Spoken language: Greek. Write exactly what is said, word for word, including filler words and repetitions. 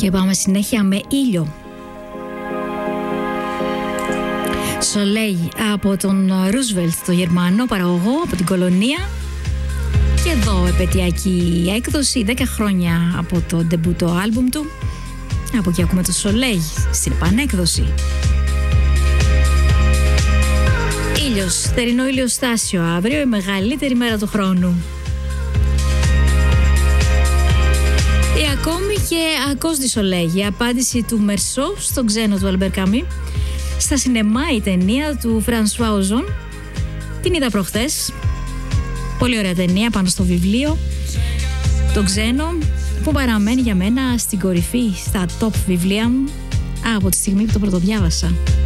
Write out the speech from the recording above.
Και πάμε συνέχεια με ήλιο. Soleil από τον Roosevelt, το Γερμανό παραγωγό από την Κολονία. Και εδώ επαιτειακή έκδοση, δέκα χρόνια από το ντεμπούτο άλμπουμ του. Από εκεί ακούμε το Soleil στην επανέκδοση. Ήλιος, θερινό ηλιοστάσιο αύριο, η μεγαλύτερη μέρα του χρόνου. Ή ακόμη και Ακός τη Soleil, η απάντηση του Μερσό στον ξένο του Αλμπέρ Καμί. Στα σινεμά η ταινία του Φρανσουά Οζόν. Την είδα προχθές. Πολύ ωραία ταινία πάνω στο βιβλίο. Το ξένο που παραμένει για μένα στην κορυφή, στα top βιβλία μου από τη στιγμή που το πρωτοδιάβασα.